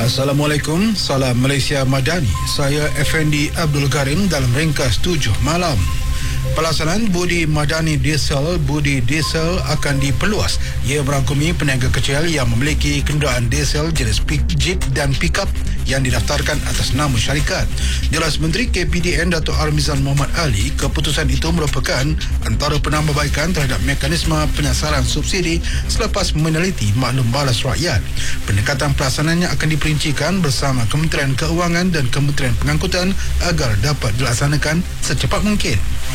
Assalamualaikum, salam Malaysia Madani. Saya Effendi Abdul Karim dalam ringkas 7 malam. Pelaksanaan budi madani diesel akan diperluas. Ia merangkumi peniaga kecil yang memiliki kenderaan diesel jenis Jeep dan pickup yang didaftarkan atas nama syarikat. Jelas Menteri KPDN Dato' Armizan Mohamad Ali, keputusan itu merupakan antara penambahbaikan terhadap mekanisme penyasaran subsidi selepas meneliti maklum balas rakyat. Pendekatan pelaksanaannya akan diperincikan bersama Kementerian Keuangan dan Kementerian Pengangkutan agar dapat dilaksanakan secepat mungkin.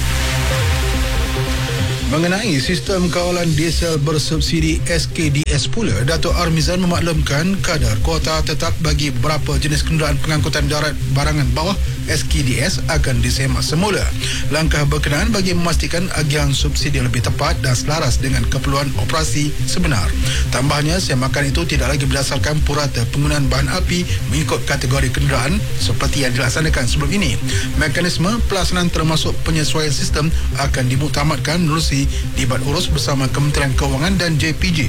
Mengenai sistem kawalan diesel bersubsidi SKDS pula, Dato' Armizan memaklumkan kadar kuota tetap bagi beberapa jenis kenderaan pengangkutan darat barangan bawah SKDS akan disemak semula. Langkah berkenaan bagi memastikan agian subsidi lebih tepat dan selaras dengan keperluan operasi sebenar. Tambahnya, semakan itu tidak lagi berdasarkan purata penggunaan bahan api mengikut kategori kenderaan seperti yang dilaksanakan sebelum ini. Mekanisme pelaksanaan termasuk penyesuaian sistem akan dimuktamadkan menerusi Dibat Urus bersama Kementerian Keuangan dan JPJ.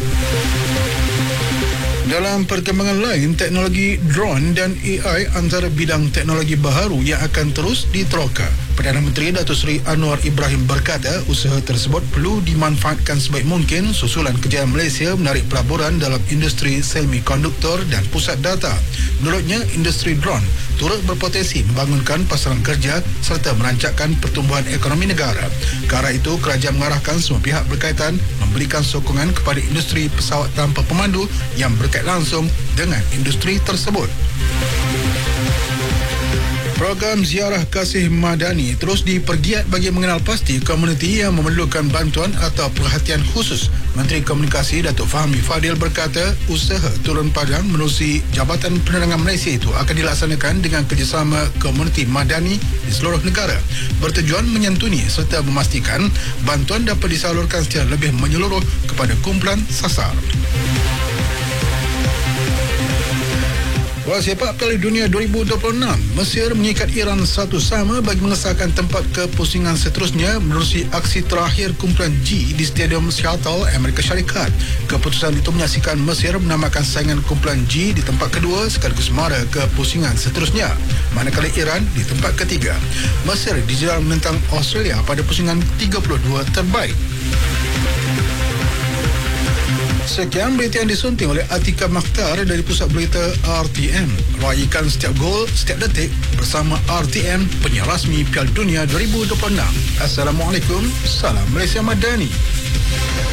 Dalam perkembangan lain, teknologi drone dan AI antara bidang teknologi baharu yang akan terus diteroka. Perdana Menteri Datuk Seri Anwar Ibrahim berkata usaha tersebut perlu dimanfaatkan sebaik mungkin susulan kejayaan Malaysia menarik pelaburan dalam industri semikonduktor dan pusat data. Menurutnya, industri drone turut berpotensi membangunkan pasaran kerja serta merancangkan pertumbuhan ekonomi negara. Ke arah itu, kerajaan mengarahkan semua pihak berkaitan memberikan sokongan kepada industri pesawat tanpa pemandu yang berkait langsung dengan industri tersebut. Program ziarah kasih madani terus dipergiat bagi mengenal pasti komuniti yang memerlukan bantuan atau perhatian khusus. Menteri Komunikasi Datuk Fahmi Fadil berkata usaha turun padang menerusi Jabatan Penerangan Malaysia itu akan dilaksanakan dengan kerjasama komuniti madani di seluruh negara, bertujuan menyantuni serta memastikan bantuan dapat disalurkan secara lebih menyeluruh kepada kumpulan sasar. Bola sepak Piala Dunia 2026, Mesir mengikat Iran 1-1 bagi mengesahkan tempat kepusingan seterusnya menerusi aksi terakhir kumpulan G di Stadium Seattle, Amerika Syarikat. Keputusan itu menyaksikan Mesir menamakan saingan kumpulan G di tempat kedua sekaligus mara kepusingan seterusnya, manakala Iran di tempat ketiga. Mesir dijalar menentang Australia pada pusingan 32 terbaik. Sekian berita yang disunting oleh Atika Makhtar dari Pusat Berita RTM. Raikan setiap gol, setiap detik bersama RTM, penyiar rasmi Piala Dunia 2026. Assalamualaikum, salam Malaysia Madani.